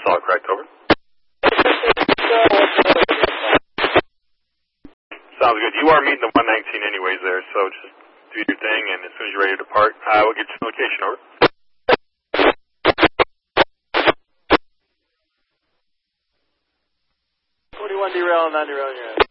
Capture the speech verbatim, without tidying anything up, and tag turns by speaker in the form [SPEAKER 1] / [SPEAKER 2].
[SPEAKER 1] all correct, over. Sounds good. You are meeting the one nineteen anyways there, so just do your thing, and as soon as you're ready to depart, I will get you the location, over.
[SPEAKER 2] forty-one derail, non-derail, you're in.